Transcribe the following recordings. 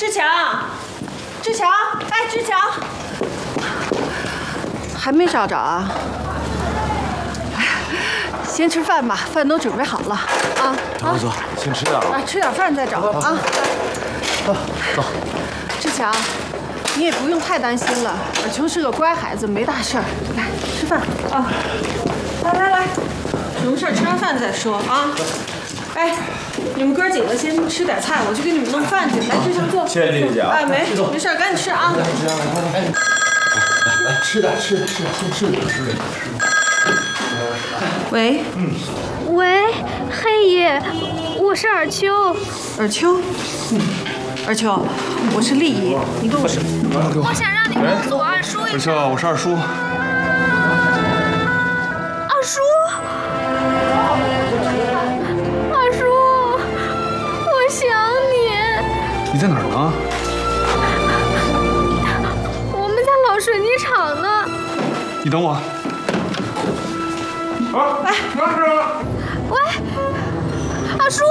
志强，志强，哎，志强，还没找着啊？哎，先吃饭吧，饭都准备好了啊。 老总，先吃点吧。 吃点饭再找啊。 走。 志强，你也不用太担心了，尔琼是个乖孩子，没大事儿。来吃饭啊！来，有什么事儿吃完饭再说啊。哎，你们哥几个先吃点菜，我去给你们弄饭去。来，志强坐。 谢谢丽丽姐啊。 哎，没事，赶紧吃啊。 来，吃点。 喂。 喂，黑爷，我是尔秋。 尔秋。尔秋，我是丽姨，你跟我说。 我想让你告诉我二叔一声。 尔秋，我是二叔。 二叔，我想你。 你在哪儿呢？ 我们在老水泥厂呢。 你等我。 哎， 喂，二叔。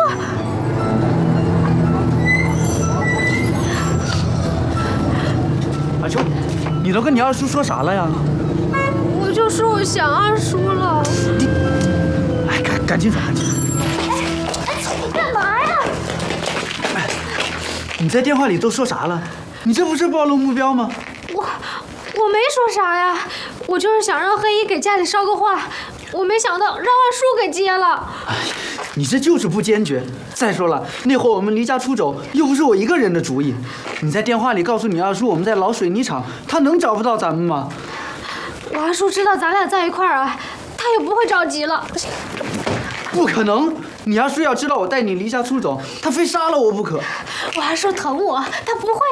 阿秋，你都跟你二叔说啥了呀？ 我就说我想二叔了。 哎，赶紧走。 你干嘛呀？ 哎，你在电话里都说啥了？你这不是暴露目标吗？ 我没说啥呀，我就是想让黑姨给家里捎个话，我没想到让二叔给接了。 哎，你这就是不坚决。再说了，那会儿我们离家出走，又不是我一个人的主意。你在电话里告诉你二叔我们在老水泥厂，他能找不到咱们吗？ 我二叔知道咱俩在一块儿啊，他也不会着急了。 不可能！你二叔要知道我带你离家出走，他非杀了我不可。 我二叔疼我，他不会